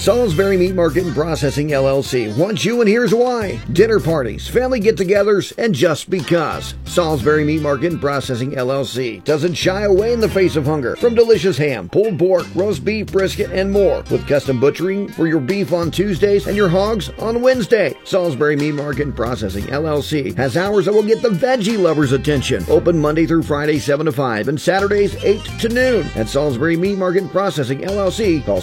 Salisbury Meat Market and Processing LLC wants you, and here's why. Dinner parties, family get-togethers, and just because. Salisbury Meat Market and Processing LLC doesn't shy away in the face of hunger. From delicious ham, pulled pork, roast beef, brisket, and more. With custom butchering for your beef on Tuesdays and your hogs on Wednesday. Salisbury Meat Market and Processing LLC has hours that will get the veggie lovers' attention. Open Monday through Friday 7 to 5 and Saturdays 8 to noon. At Salisbury Meat Market and Processing LLC, call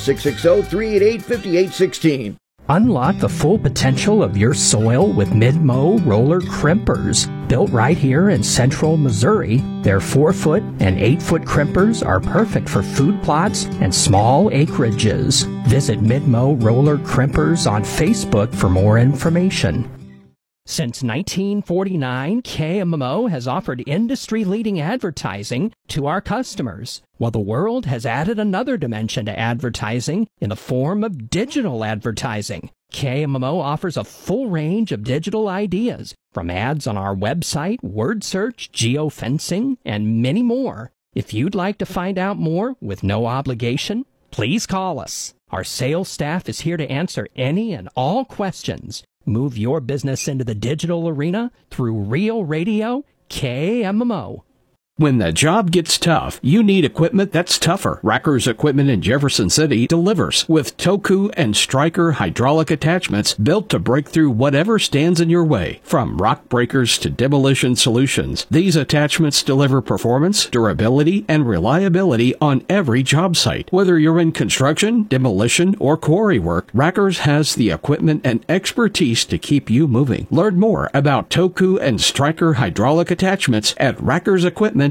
660-388-5816. Unlock the full potential of your soil with Mid-Mow roller crimpers. Built right here in central Missouri, their 4-foot and 8-foot crimpers are perfect for food plots and small acreages. Visit Mid-Mow roller crimpers on Facebook for more information. Since 1949, KMMO has offered industry-leading advertising to our customers, while the world has added another dimension to advertising in the form of digital advertising. KMMO offers a full range of digital ideas, from ads on our website, word search, geofencing, and many more. If you'd like to find out more with no obligation, please call us. Our sales staff is here to answer any and all questions. Move your business into the digital arena through Real Radio KMMO. When the job gets tough, you need equipment that's tougher. Racker's Equipment in Jefferson City delivers with Toku and Stryker hydraulic attachments built to break through whatever stands in your way. From rock breakers to demolition solutions, these attachments deliver performance, durability, and reliability on every job site. Whether you're in construction, demolition, or quarry work, Racker's has the equipment and expertise to keep you moving. Learn more about Toku and Stryker hydraulic attachments at rackersequipment.com.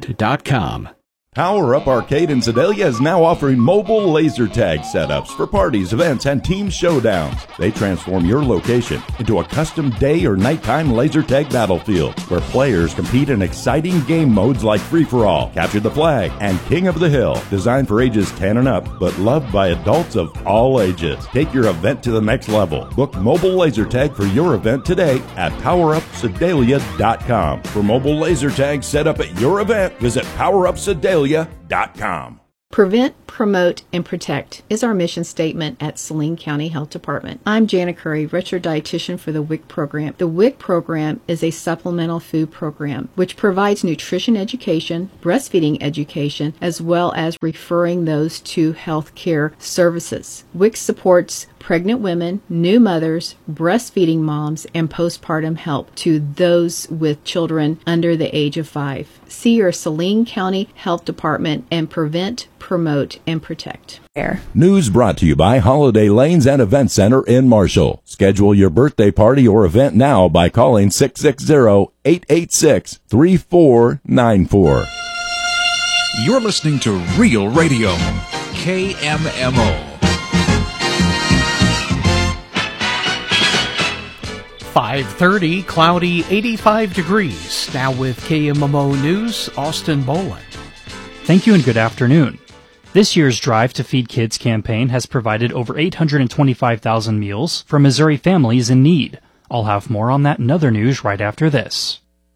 Power Up Arcade in Sedalia is now offering mobile laser tag setups for parties, events, and team showdowns. They transform your location into a custom day or nighttime laser tag battlefield where players compete in exciting game modes like Free-for-All, Capture the Flag, and King of the Hill. Designed for ages 10 and up, but loved by adults of all ages. Take your event to the next level. Book mobile laser tag for your event today at PowerUpSedalia.com. For mobile laser tag set up at your event, visit PowerUpSedalia.com. Prevent, promote, and protect is our mission statement at Saline County Health Department. I'm Jana Curry, registered dietitian for the WIC program. The WIC program is a supplemental food program which provides nutrition education, breastfeeding education, as well as referring those to health care services. WIC supports pregnant women, new mothers, breastfeeding moms, and postpartum help to those with children under the age of 5. See your Saline County Health Department and prevent, promote, and protect. News brought to you by Holiday Lanes and Event Center in Marshall. Schedule your birthday party or event now by calling 660-886-3494. You're listening to Real Radio, KMMO. 5:30, cloudy, 85 degrees. Now with KMMO News, Austin Boland. Thank you and good afternoon. This year's Drive to Feed Kids campaign has provided over 825,000 meals for Missouri families in need. I'll have more on that and other news right after this.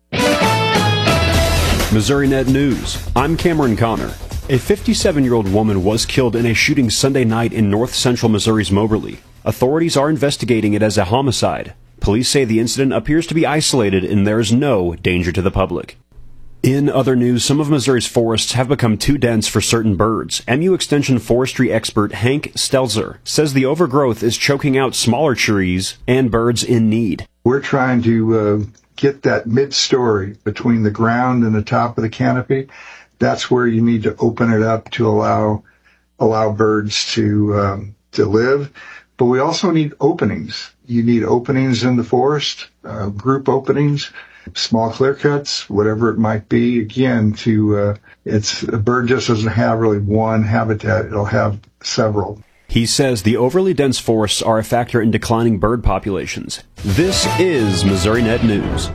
Missouri Net News. I'm Cameron Connor. A 57-year-old woman was killed in a shooting Sunday night in north central Missouri's Moberly. Authorities are investigating it as a homicide. Police say the incident appears to be isolated and there is no danger to the public. In other news, some of Missouri's forests have become too dense for certain birds. MU Extension forestry expert Hank Stelzer says the overgrowth is choking out smaller trees and birds in need. We're trying to get that mid-story between the ground and the top of the canopy. That's where you need to open it up to allow birds to live. But we also need openings. You need openings in the forest, group openings, small clear cuts, whatever it might be. Again, a bird just doesn't have really one habitat. It'll have several. He says the overly dense forests are a factor in declining bird populations. This is Missouri Net News.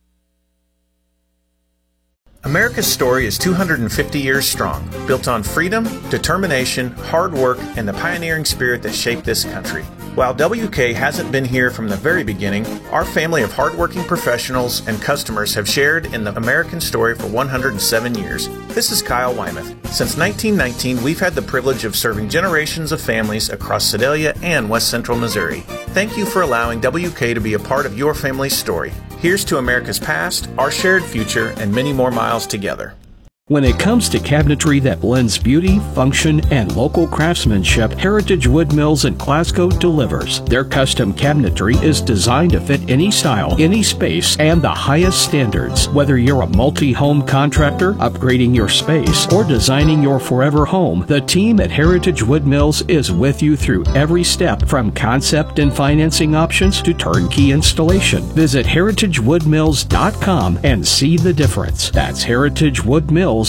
America's story is 250 years strong, built on freedom, determination, hard work, and the pioneering spirit that shaped this country. While WK hasn't been here from the very beginning, our family of hardworking professionals and customers have shared in the American story for 107 years. This is Kyle Wymuth. Since 1919, we've had the privilege of serving generations of families across Sedalia and West Central Missouri. Thank you for allowing WK to be a part of your family's story. Here's to America's past, our shared future, and many more miles together. When it comes to cabinetry that blends beauty, function, and local craftsmanship, Heritage Wood Mills in Glasgow delivers. Their custom cabinetry is designed to fit any style, any space, and the highest standards. Whether you're a multi-home contractor, upgrading your space, or designing your forever home, the team at Heritage Wood Mills is with you through every step, from concept and financing options to turnkey installation. Visit heritagewoodmills.com and see the difference. That's heritagewoodmills.com.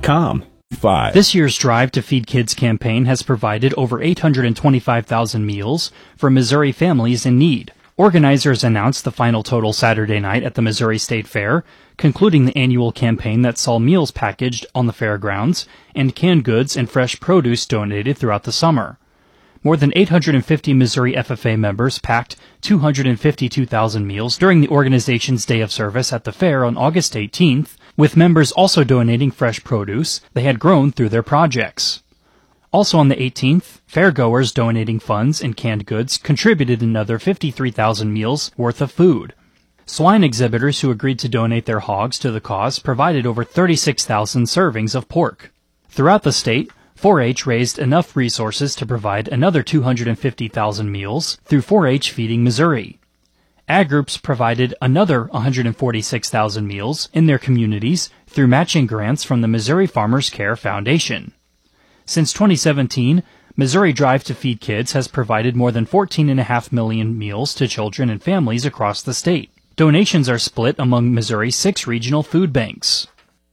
This year's Drive to Feed Kids campaign has provided over 825,000 meals for Missouri families in need. Organizers announced the final total Saturday night at the Missouri State Fair, concluding the annual campaign that saw meals packaged on the fairgrounds and canned goods and fresh produce donated throughout the summer. More than 850 Missouri FFA members packed 252,000 meals during the organization's day of service at the fair on August 18th, with members also donating fresh produce they had grown through their projects. Also on the 18th, fairgoers donating funds and canned goods contributed another 53,000 meals worth of food. Swine exhibitors who agreed to donate their hogs to the cause provided over 36,000 servings of pork. Throughout the state, 4-H raised enough resources to provide another 250,000 meals through 4-H Feeding Missouri. Ag groups provided another 146,000 meals in their communities through matching grants from the Missouri Farmers Care Foundation. Since 2017, Missouri Drive to Feed Kids has provided more than 14.5 million meals to children and families across the state. Donations are split among Missouri's 6 regional food banks.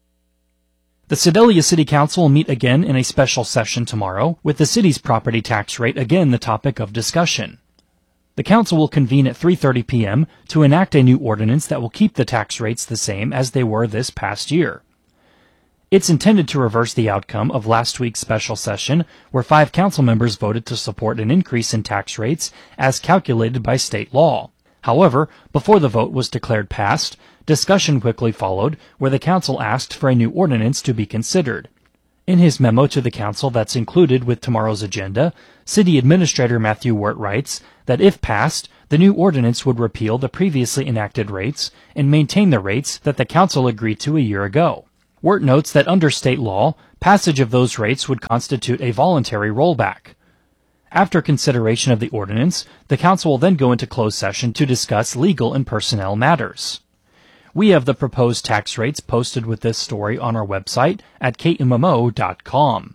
The Sedalia City Council will meet again in a special session tomorrow, with the city's property tax rate again the topic of discussion. The council will convene at 3:30 p.m. to enact a new ordinance that will keep the tax rates the same as they were this past year. It's intended to reverse the outcome of last week's special session, where 5 council members voted to support an increase in tax rates as calculated by state law. However, before the vote was declared passed, discussion quickly followed, where the council asked for a new ordinance to be considered. In his memo to the council that's included with tomorrow's agenda, City Administrator Matthew Wirt writes that if passed, the new ordinance would repeal the previously enacted rates and maintain the rates that the council agreed to a year ago. Wirt notes that under state law, passage of those rates would constitute a voluntary rollback. After consideration of the ordinance, the council will then go into closed session to discuss legal and personnel matters. We have the proposed tax rates posted with this story on our website at kmmo.com.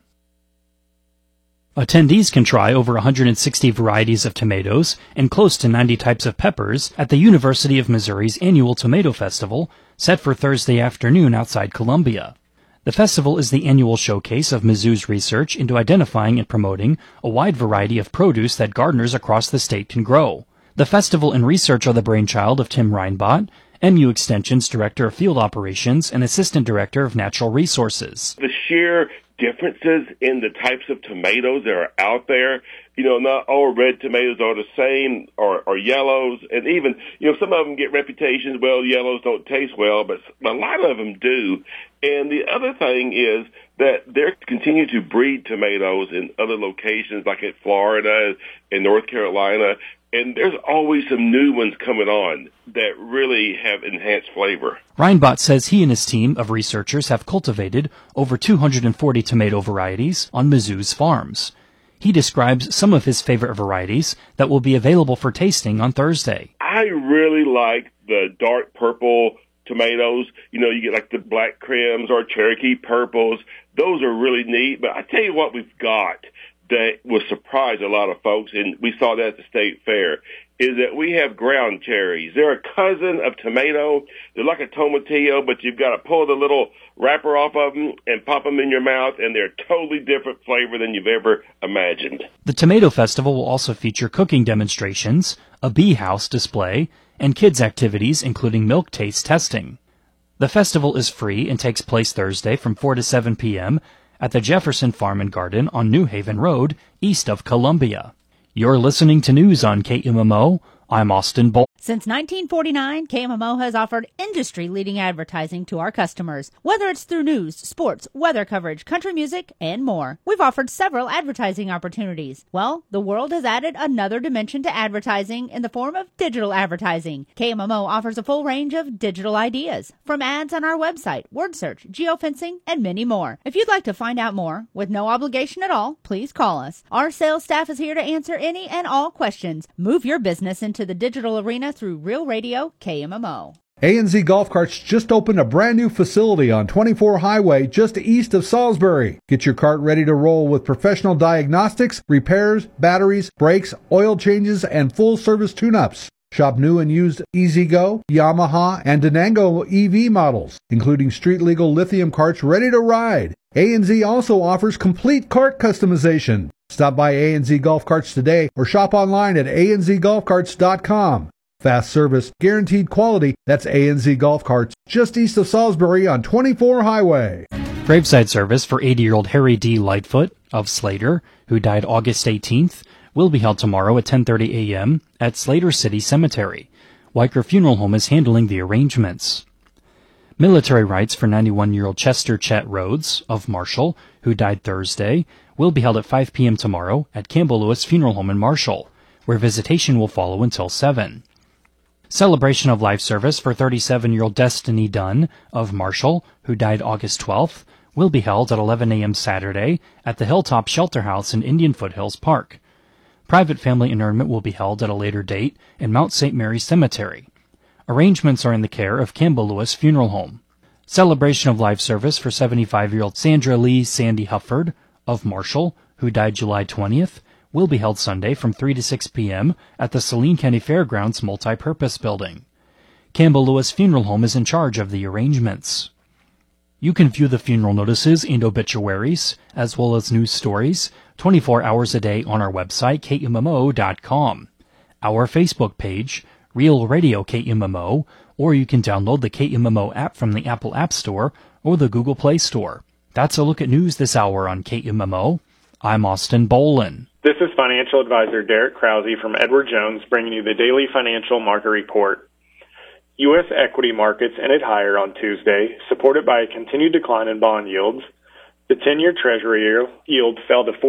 Attendees can try over 160 varieties of tomatoes and close to 90 types of peppers at the University of Missouri's annual Tomato Festival, set for Thursday afternoon outside Columbia. The festival is the annual showcase of Mizzou's research into identifying and promoting a wide variety of produce that gardeners across the state can grow. The festival and research are the brainchild of Tim Reinbott, MU Extension's Director of Field Operations and Assistant Director of Natural Resources. The sheer differences in the types of tomatoes that are out there, not all red tomatoes are the same, or yellows, and even, some of them get reputations, well, yellows don't taste well, but a lot of them do. And the other thing is that they're continuing to breed tomatoes in other locations, like in Florida and North Carolina, and there's always some new ones coming on that really have enhanced flavor. Reinbott says he and his team of researchers have cultivated over 240 tomato varieties on Mizzou's farms. He describes some of his favorite varieties that will be available for tasting on Thursday. I really like the dark purple tomatoes. You get like the black crims or Cherokee purples. Those are really neat. But I tell you what we've got that will surprise a lot of folks, and we saw that at the state fair, is that we have ground cherries. They're a cousin of tomato. They're like a tomatillo, but you've got to pull the little wrapper off of them and pop them in your mouth, and they're totally different flavor than you've ever imagined. The Tomato Festival will also feature cooking demonstrations, a bee house display, and kids' activities, including milk taste testing. The festival is free and takes place Thursday from 4 to 7 p.m., at the Jefferson Farm and Garden on New Haven Road, east of Columbia. You're listening to news on KMMO. I'm Austin Bull. Since 1949, KMMO has offered industry-leading advertising to our customers, whether it's through news, sports, weather coverage, country music, and more. We've offered several advertising opportunities. Well, the world has added another dimension to advertising in the form of digital advertising. KMMO offers a full range of digital ideas, from ads on our website, word search, geofencing, and many more. If you'd like to find out more, with no obligation at all, please call us. Our sales staff is here to answer any and all questions. Move your business into the digital arena through Real Radio KMMO. A&Z Golf Carts just opened a brand new facility on 24 Highway just east of Salisbury. Get your cart ready to roll with professional diagnostics, repairs, batteries, brakes, oil changes, and full service tune-ups. Shop new and used EasyGo, Yamaha, and Denango EV models, including street-legal lithium carts ready to ride. A&Z also offers complete cart customization. Stop by A&Z Golf Carts today or shop online at anzgolfcarts.com. Fast service, guaranteed quality. That's A&Z Golf Carts, just east of Salisbury on 24 Highway. Graveside service for 80-year-old Harry D. Lightfoot of Slater, who died August 18th, will be held tomorrow at 10:30 a.m. at Slater City Cemetery. Weicker Funeral Home is handling the arrangements. Military rites for 91-year-old Chester Chet Rhodes of Marshall, who died Thursday, will be held at 5 p.m. tomorrow at Campbell Lewis Funeral Home in Marshall, where visitation will follow until 7. Celebration of life service for 37-year-old Destiny Dunn of Marshall, who died August 12th, will be held at 11 a.m. Saturday at the Hilltop Shelter House in Indian Foothills Park. Private family interment will be held at a later date in Mount St. Mary's Cemetery. Arrangements are in the care of Campbell Lewis Funeral Home. Celebration of life service for 75-year-old Sandra Lee Sandy Hufford of Marshall, who died July 20th, will be held Sunday from 3 to 6 p.m. at the Saline County Fairgrounds Multi-Purpose Building. Campbell Lewis Funeral Home is in charge of the arrangements. You can view the funeral notices and obituaries, as well as news stories, 24 hours a day on our website, KMMO.com, our Facebook page, Real Radio KMMO, or you can download the KMMO app from the Apple App Store or the Google Play Store. That's a look at news this hour on KMMO. I'm Austin Bolin. This is financial advisor Derek Krause from Edward Jones bringing you the daily financial market report. U.S. equity markets ended higher on Tuesday, supported by a continued decline in bond yields. The 10-year Treasury yield fell to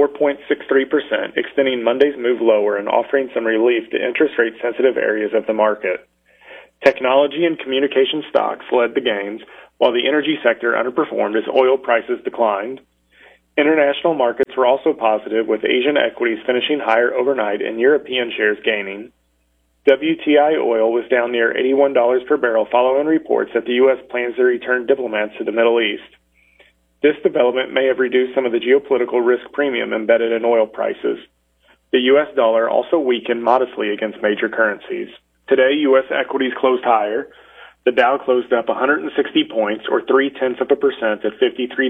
4.63%, extending Monday's move lower and offering some relief to interest rate-sensitive areas of the market. Technology and communication stocks led the gains, while the energy sector underperformed as oil prices declined. International markets were also positive, with Asian equities finishing higher overnight and European shares gaining. WTI oil was down near $81 per barrel following reports that the U.S. plans to return diplomats to the Middle East. This development may have reduced some of the geopolitical risk premium embedded in oil prices. The U.S. dollar also weakened modestly against major currencies. Today, U.S. equities closed higher. The Dow closed up 160 points, or 0.3% at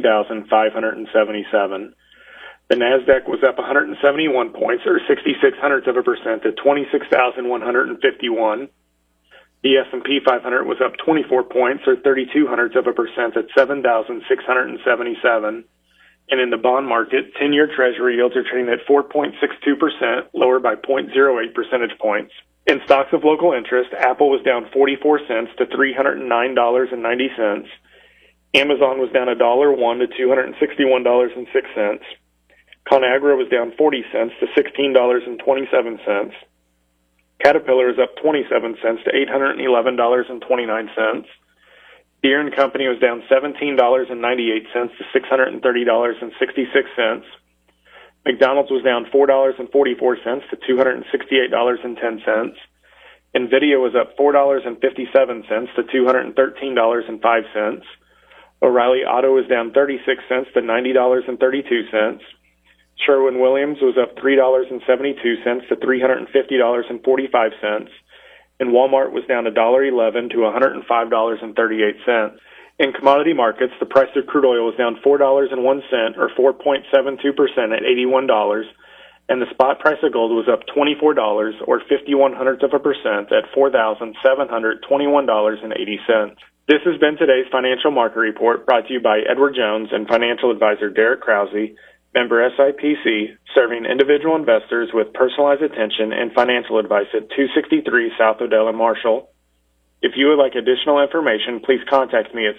53,577. The Nasdaq was up 171 points, or 0.66% at 26,151. The S&P 500 was up 24 points, or 0.32% at 7,677. And in the bond market, 10-year Treasury yields are trading at 4.62%, lower by 0.08 percentage points. In stocks of local interest, Apple was down 44 cents to $309.90. Amazon was down $1.01 to $261.06. Conagra was down 40 cents to $16.27. Caterpillar is up 27 cents to $811.29. Deere & Company was down $17.98 to $630.66. McDonald's was down $4.44 to $268.10. NVIDIA was up $4.57 to $213.05. O'Reilly Auto was down 36 cents to $90.32. Sherwin-Williams was up $3.72 to $350.45. And Walmart was down $1.11 to $105.38. In commodity markets, the price of crude oil was down $4.01 or 4.72% at $81, and the spot price of gold was up $24 or 0.51% at $4,721.80. This has been today's financial market report brought to you by Edward Jones and financial advisor Derek Krause. Member SIPC, serving individual investors with personalized attention and financial advice at 263 South Odell in Marshall. If you would like additional information, please contact me at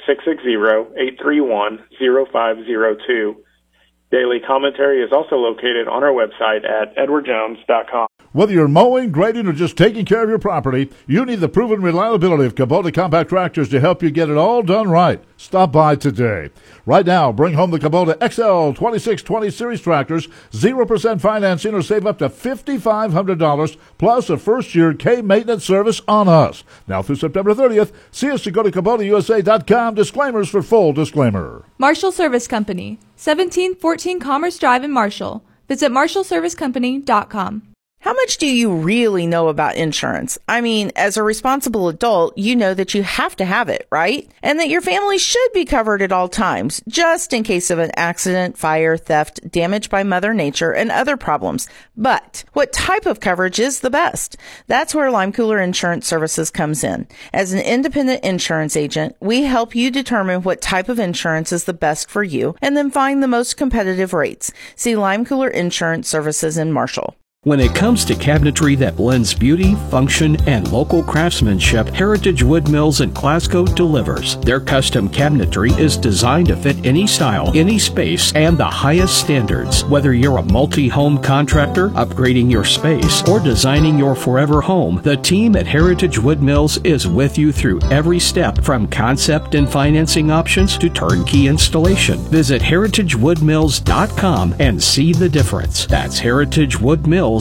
660-831-0502. Daily commentary is also located on our website at edwardjones.com. Whether you're mowing, grading, or just taking care of your property, you need the proven reliability of Kubota compact tractors to help you get it all done right. Stop by today. Right now, bring home the Kubota XL 2620 Series tractors, 0% financing, or save up to $5,500, plus a first-year K-maintenance service on us. Now through September 30th, see us to go to KubotaUSA.com. Disclaimers for full disclaimer. Marshall Service Company, 1714 Commerce Drive in Marshall. Visit MarshallServiceCompany.com. How much do you really know about insurance? I mean, as a responsible adult, you know that you have to have it, right? And that your family should be covered at all times, just in case of an accident, fire, theft, damage by Mother Nature, and other problems. But what type of coverage is the best? That's where Lime Cooler Insurance Services comes in. As an independent insurance agent, we help you determine what type of insurance is the best for you and then find the most competitive rates. See Lime Cooler Insurance Services in Marshall. When it comes to cabinetry that blends beauty, function, and local craftsmanship, Heritage Wood Mills in Glasgow delivers. Their custom cabinetry is designed to fit any style, any space, and the highest standards. Whether you're a multi-home contractor, upgrading your space, or designing your forever home, the team at Heritage Wood Mills is with you through every step, from concept and financing options to turnkey installation. Visit heritagewoodmills.com and see the difference. That's heritagewoodmills.com.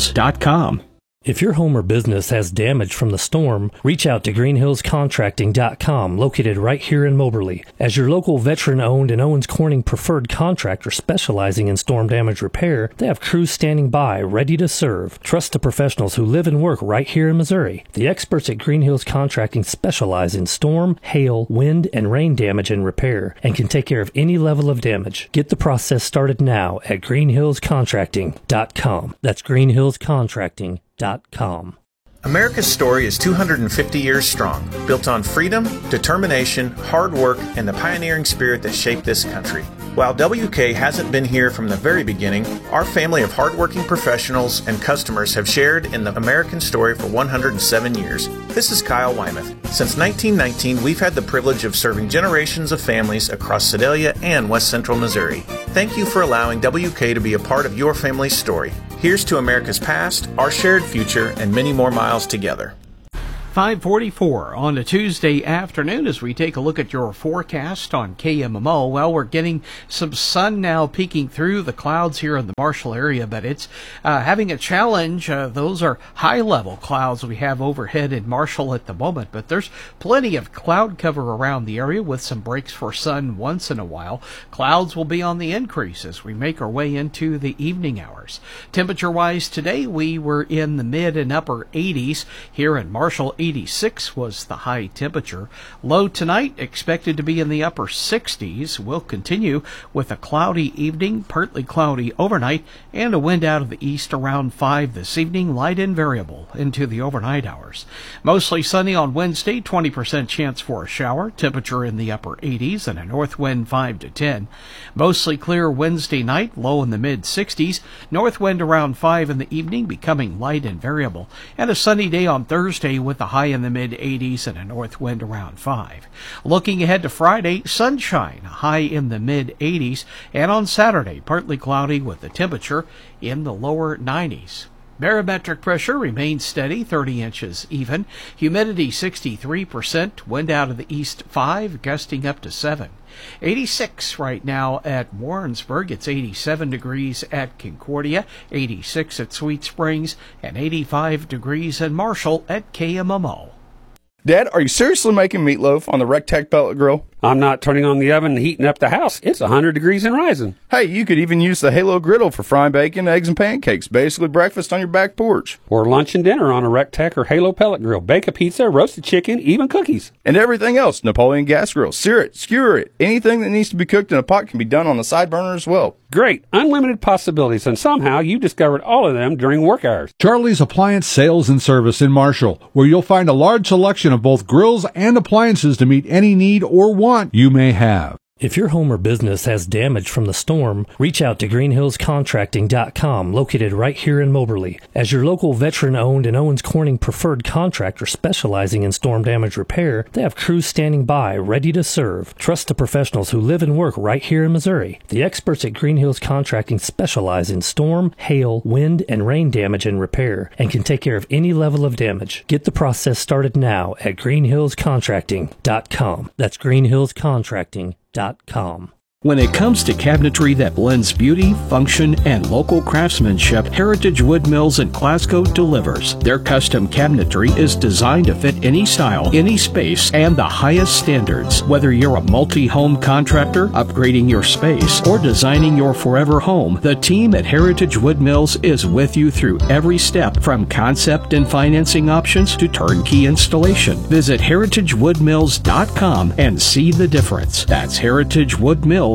If your home or business has damage from the storm, reach out to greenhillscontracting.com, located right here in Moberly. As your local veteran-owned and Owens Corning preferred contractor specializing in storm damage repair, they have crews standing by, ready to serve. Trust the professionals who live and work right here in Missouri. The experts at Green Hills Contracting specialize in storm, hail, wind, and rain damage and repair, and can take care of any level of damage. Get the process started now at greenhillscontracting.com. That's greenhillscontracting.com. America's story is 250 years strong, built on freedom, determination, hard work, and the pioneering spirit that shaped this country. While WK hasn't been here from the very beginning, our family of hardworking professionals and customers have shared in the American story for 107 years. This is Kyle Wymuth. Since 1919, we've had the privilege of serving generations of families across Sedalia and West Central Missouri. Thank you for allowing WK to be a part of your family's story. Here's to America's past, our shared future, and many more miles together. 5:44 on a Tuesday afternoon as we take a look at your forecast on KMMO. Well, we're getting some sun now peeking through the clouds here in the Marshall area, but it's having a challenge. Those are high-level clouds we have overhead in Marshall at the moment, but there's plenty of cloud cover around the area with some breaks for sun once in a while. Clouds will be on the increase as we make our way into the evening hours. Temperature-wise today, we were in the mid and upper 80s here in Marshall. 86 was the high temperature. Low tonight expected to be in the upper 60s. We'll continue with a cloudy evening, partly cloudy overnight, and a wind out of the east around 5 this evening, light and variable into the overnight hours. Mostly sunny on Wednesday, 20% chance for a shower, temperature in the upper 80s and a north wind 5 to 10. Mostly clear Wednesday night, low in the mid 60s, north wind around 5 in the evening, becoming light and variable, and a sunny day on Thursday with a high in the mid-80s and a north wind around 5. Looking ahead to Friday, sunshine, high in the mid-80s, and on Saturday, partly cloudy with the temperature in the lower 90s. Barometric pressure remains steady, 30 inches even. Humidity 63%, wind out of the east 5, gusting up to 7. 86 right now at Warrensburg. It's 87 degrees at Concordia, 86 at Sweet Springs, and 85 degrees in Marshall at KMMO. Dad, are you seriously making meatloaf on the Rectech pellet grill? I'm not turning on the oven and heating up the house. It's 100 degrees and rising. Hey, you could even use the Halo griddle for frying bacon, eggs, and pancakes. Basically breakfast on your back porch. Or lunch and dinner on a Rectech or Halo pellet grill. Bake a pizza, roasted chicken, even cookies. And everything else. Napoleon gas grill. Sear it, skewer it. Anything that needs to be cooked in a pot can be done on the side burner as well. Great. Unlimited possibilities, and somehow you discovered all of them during work hours. Charlie's Appliance Sales and Service in Marshall, where you'll find a large selection of both grills and appliances to meet any need or want you may have. If your home or business has damage from the storm, reach out to greenhillscontracting.com, located right here in Moberly. As your local veteran-owned and Owens Corning preferred contractor specializing in storm damage repair, they have crews standing by, ready to serve. Trust the professionals who live and work right here in Missouri. The experts at Green Hills Contracting specialize in storm, hail, wind, and rain damage and repair, and can take care of any level of damage. Get the process started now at greenhillscontracting.com. That's greenhillscontracting.com. When it comes to cabinetry that blends beauty, function, and local craftsmanship, Heritage Wood Mills in Glasgow delivers. Their custom cabinetry is designed to fit any style, any space, and the highest standards. Whether you're a multi-home contractor, upgrading your space, or designing your forever home, the team at Heritage Wood Mills is with you through every step, from concept and financing options to turnkey installation. Visit heritagewoodmills.com and see the difference. That's heritagewoodmills.com.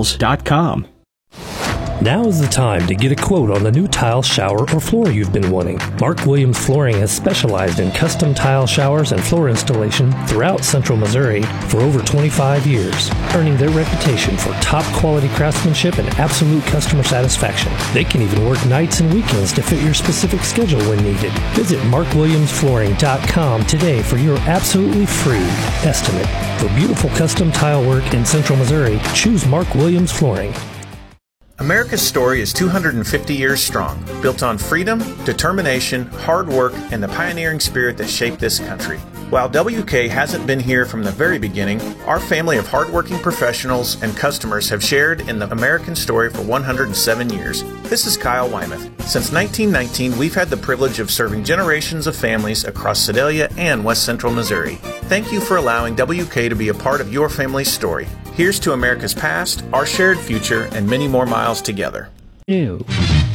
Now is the time to get a quote on the new tile, shower, or floor you've been wanting. Mark Williams Flooring has specialized in custom tile showers and floor installation throughout Central Missouri for over 25 years, earning their reputation for top quality craftsmanship and absolute customer satisfaction. They can even work nights and weekends to fit your specific schedule when needed. Visit markwilliamsflooring.com today for your absolutely free estimate. For beautiful custom tile work in Central Missouri, choose Mark Williams Flooring. America's story is 250 years strong, built on freedom, determination, hard work, and the pioneering spirit that shaped this country. While WK hasn't been here from the very beginning, our family of hardworking professionals and customers have shared in the American story for 107 years. This is Kyle Wymuth. Since 1919, we've had the privilege of serving generations of families across Sedalia and West Central Missouri. Thank you for allowing WK to be a part of your family's story. Here's to America's past, our shared future, and many more miles together. Ew.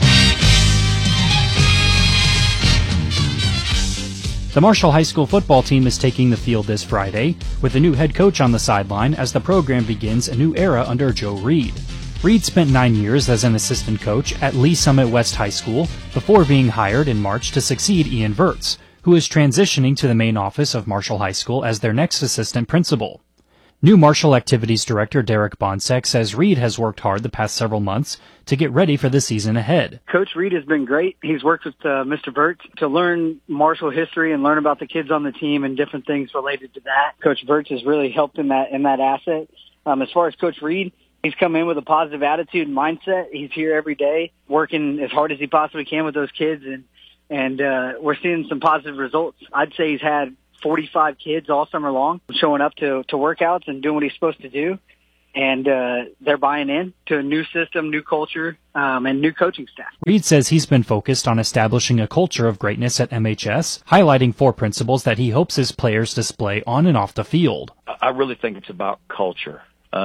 The Marshall High School football team is taking the field this Friday, with a new head coach on the sideline as the program begins a new era under Joe Reed. Reed spent 9 years as an assistant coach at Lee Summit West High School before being hired in March to succeed Ian Virts, who is transitioning to the main office of Marshall High School as their next assistant principal. New Marshall Activities Director Derek Bonsek says Reed has worked hard the past several months to get ready for the season ahead. Coach Reed has been great. He's worked with Mr. Virts to learn Marshall history and learn about the kids on the team and different things related to that. Coach Virts has really helped in that asset. As far as Coach Reed, he's come in with a positive attitude and mindset. He's here every day working as hard as he possibly can with those kids, and we're seeing some positive results. I'd say he's had 45 kids all summer long showing up to workouts and doing what he's supposed to do. And they're buying in to a new system, new culture, and new coaching staff. Reed says he's been focused on establishing a culture of greatness at MHS, highlighting 4 principles that he hopes his players display on and off the field. I really think it's about culture.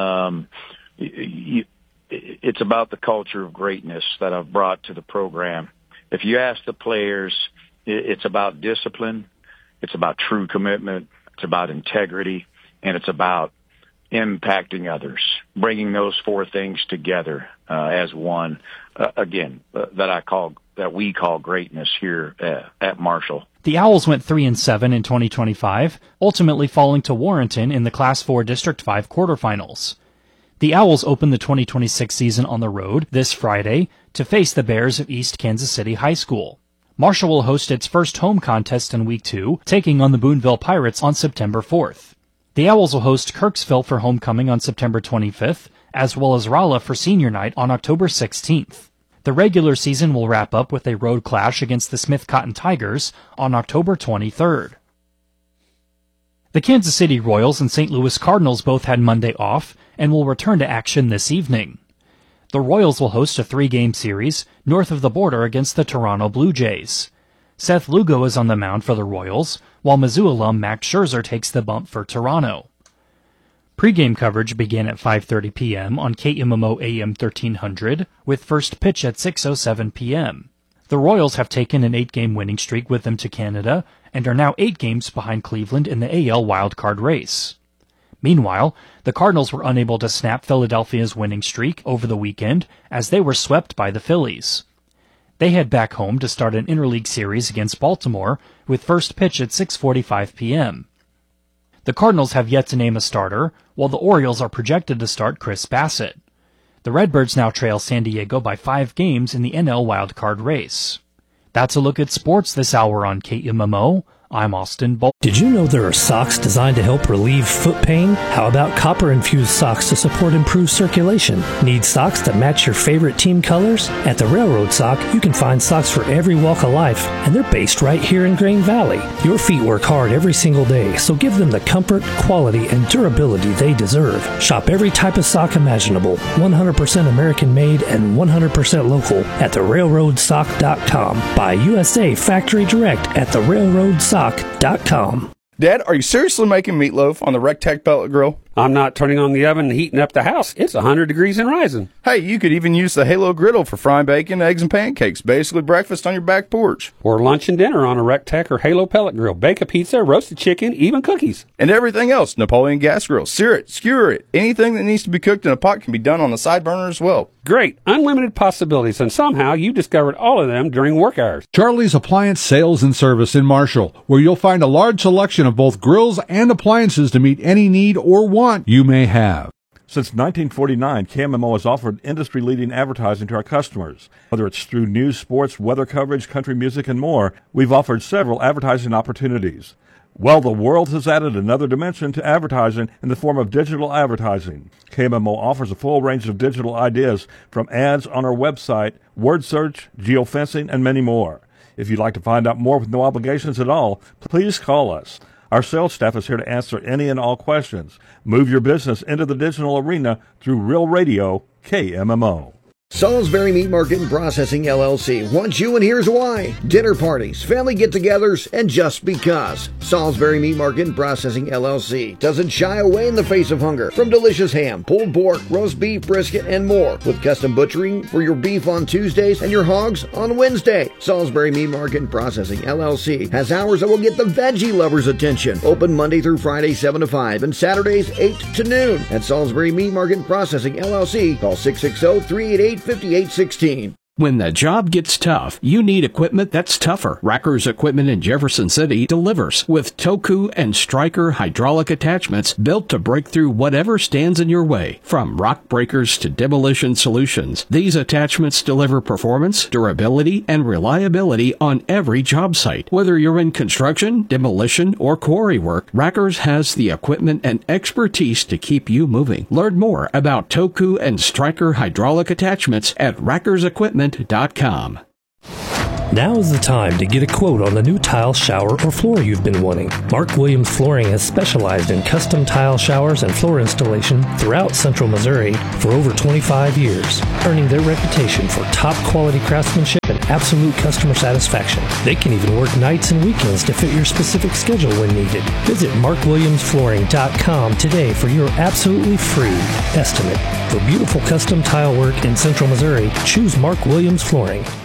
It's about the culture of greatness that I've brought to the program. If you ask the players, it's about discipline. It's about true commitment. It's about integrity, and it's about impacting others, bringing those 4 things together as one. That we call greatness here at Marshall. The Owls went 3-7 in 2025, ultimately falling to Warrenton in the Class 4 District 5 quarterfinals. The Owls open the 2026 season on the road this Friday to face the Bears of East Kansas City High School. Marshall will host its first home contest in Week 2, taking on the Boonville Pirates on September 4th. The Owls will host Kirksville for homecoming on September 25th, as well as Rolla for senior night on October 16th. The regular season will wrap up with a road clash against the Smith Cotton Tigers on October 23rd. The Kansas City Royals and St. Louis Cardinals both had Monday off and will return to action this evening. The Royals will host a 3-game series north of the border against the Toronto Blue Jays. Seth Lugo is on the mound for the Royals, while Mizzou alum Max Scherzer takes the bump for Toronto. Pre-game coverage began at 5:30 p.m. on KMMO AM 1300, with first pitch at 6:07 p.m. The Royals have taken an 8-game winning streak with them to Canada and are now 8 games behind Cleveland in the AL wildcard race. Meanwhile, the Cardinals were unable to snap Philadelphia's winning streak over the weekend as they were swept by the Phillies. They head back home to start an interleague series against Baltimore with first pitch at 6:45 p.m. The Cardinals have yet to name a starter, while the Orioles are projected to start Chris Bassett. The Redbirds now trail San Diego by 5 games in the NL wildcard race. That's a look at sports this hour on KMMO. I'm Austin Bolt. Did you know there are socks designed to help relieve foot pain? How about copper-infused socks to support improved circulation? Need socks that match your favorite team colors? At the Railroad Sock, you can find socks for every walk of life, and they're based right here in Grain Valley. Your feet work hard every single day, so give them the comfort, quality, and durability they deserve. Shop every type of sock imaginable, 100% American-made and 100% local at therailroadsock.com. Buy USA Factory Direct at therailroadsock.com. Dad, are you seriously making meatloaf on the Rectech pellet grill? I'm not turning on the oven and heating up the house. It's 100 degrees and rising. Hey, you could even use the Halo griddle for frying bacon, eggs, and pancakes. Basically breakfast on your back porch. Or lunch and dinner on a Rectech or Halo pellet grill. Bake a pizza, roasted chicken, even cookies. And everything else. Napoleon gas grill. Sear it, skewer it. Anything that needs to be cooked in a pot can be done on the side burner as well. Great. Unlimited possibilities, and somehow you discovered all of them during work hours. Charlie's Appliance Sales and Service in Marshall, where you'll find a large selection of both grills and appliances to meet any need or want you may have. Since 1949, KMMO has offered industry-leading advertising to our customers. Whether it's through news, sports, weather coverage, country music, and more, we've offered several advertising opportunities. Well, the world has added another dimension to advertising in the form of digital advertising. KMMO offers a full range of digital ideas, from ads on our website, word search, geofencing, and many more. If you'd like to find out more with no obligations at all, please call us. Our sales staff is here to answer any and all questions. Move your business into the digital arena through Real Radio, KMMO. Salisbury Meat Market and Processing LLC wants you, and here's why. Dinner parties, family get-togethers, and just because. Salisbury Meat Market and Processing LLC doesn't shy away in the face of hunger. From delicious ham, pulled pork, roast beef, brisket, and more. With custom butchering for your beef on Tuesdays and your hogs on Wednesday. Salisbury Meat Market and Processing LLC has hours that will get the veggie lovers' attention. Open Monday through Friday 7 to 5 and Saturdays 8 to noon. At Salisbury Meat Market and Processing LLC, call 660-388-5816. When the job gets tough, you need equipment that's tougher. Racker's Equipment in Jefferson City delivers with Toku and Stryker hydraulic attachments built to break through whatever stands in your way. From rock breakers to demolition solutions, these attachments deliver performance, durability, and reliability on every job site. Whether you're in construction, demolition, or quarry work, Racker's has the equipment and expertise to keep you moving. Learn more about Toku and Stryker hydraulic attachments at rackersequipment.com. Now is the time to get a quote on the new tile, shower, or floor you've been wanting. Mark Williams Flooring has specialized in custom tile showers and floor installation throughout Central Missouri for over 25 years, earning their reputation for top quality craftsmanship and absolute customer satisfaction. They can even work nights and weekends to fit your specific schedule when needed. Visit markwilliamsflooring.com today for your absolutely free estimate. For beautiful custom tile work in Central Missouri, choose Mark Williams Flooring.